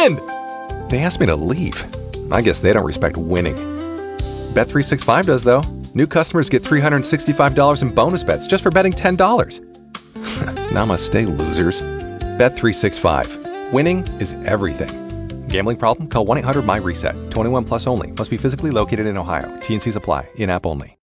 win! They asked me to leave. I guess they don't respect winning. Bet365 does, though. New customers get $365 in bonus bets just for betting $10. Namaste, losers. Bet365. Winning is everything. Gambling problem? Call 1-800-MY-RESET. 21 plus only. Must be physically located in Ohio. T&Cs apply. In-app only.